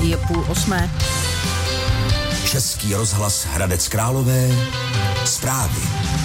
je 7:30. Český rozhlas Hradec Králové. Zprávy.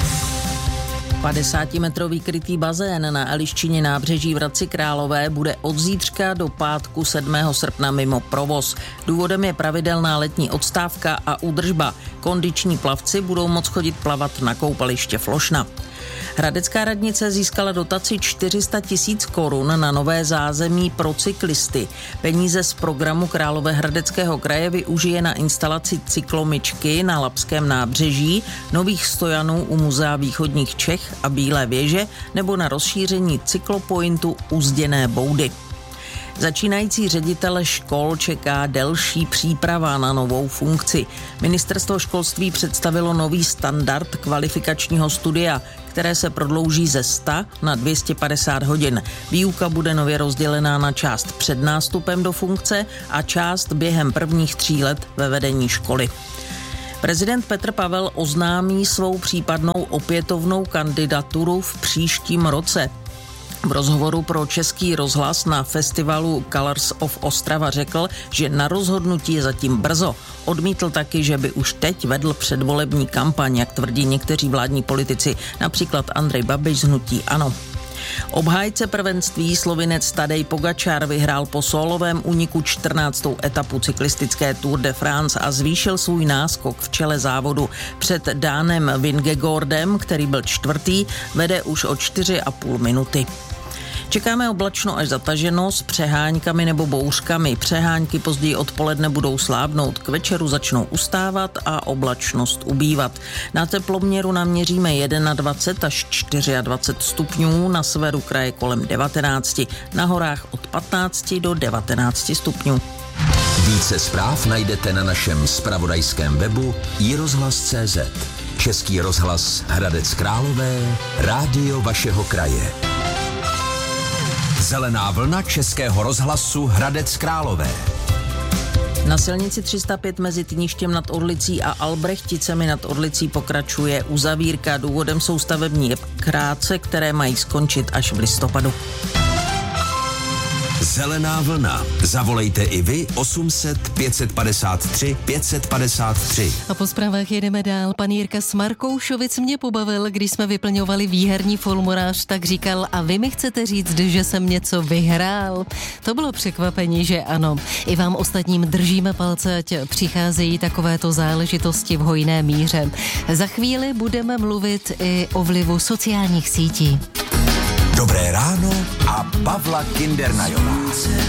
50metrový krytý bazén na Eliščině nábřeží v Hradci Králové bude od zítřka do pátku 7. srpna mimo provoz. Důvodem je pravidelná letní odstávka a údržba. Kondiční plavci budou moct chodit plavat na koupaliště Flošna. Hradecká radnice získala dotaci 400 000 korun na nové zázemí pro cyklisty. Peníze z programu Královéhradeckého kraje využije na instalaci cyklomyčky na Labském nábřeží, nových stojanů u Muzea východních Čech a Bílé věže nebo na rozšíření cyklopointu u Zděné Boudy. Začínající ředitele škol čeká delší příprava na novou funkci. Ministerstvo školství představilo nový standard kvalifikačního studia, které se prodlouží ze 100 na 250 hodin. Výuka bude nově rozdělená na část před nástupem do funkce a část během prvních 3 let ve vedení školy. Prezident Petr Pavel oznámí svou případnou opětovnou kandidaturu v příštím roce. V rozhovoru pro Český rozhlas na festivalu Colors of Ostrava řekl, že na rozhodnutí je zatím brzo. Odmítl taky, že by už teď vedl předvolební kampaň, jak tvrdí někteří vládní politici, například Andrej Babiš z hnutí ANO. Obhájce prvenství Slovinec Tadej Pogačar vyhrál po sólovém úniku 14. etapu cyklistické Tour de France a zvýšil svůj náskok v čele závodu. Před Dánem Vingegaardem, který byl 4., vede už o 4,5 minuty. Čekáme oblačno až zataženo s přeháňkami nebo bouřkami. Přehánky později odpoledne budou slábnout, k večeru začnou ustávat a oblačnost ubývat. Na teploměru naměříme 21 až 24 stupňů, na severu kraje kolem 19, na horách od 15 do 19 stupňů. Více zpráv najdete na našem zpravodajském webu iRozhlas.cz. Český rozhlas Hradec Králové, rádio vašeho kraje. Zelená vlna Českého rozhlasu Hradec Králové. Na silnici 305 mezi Týništěm nad Orlicí a Albrechticemi nad Orlicí pokračuje uzavírka. Důvodem jsou stavební práce, které mají skončit až v listopadu. Zelená vlna. Zavolejte i vy 800 553 553. A po zprávách jedeme dál. Pan Jirka z Markoušovic mě pobavil, když jsme vyplňovali výherní formulář, tak říkal: a vy mi chcete říct, že jsem něco vyhrál? To bylo překvapení, že ano. I vám ostatním držíme palce, ať přicházejí takovéto záležitosti v hojné míře. Za chvíli budeme mluvit i o vlivu sociálních sítí. Dobré ráno a Pavla Kindernajová.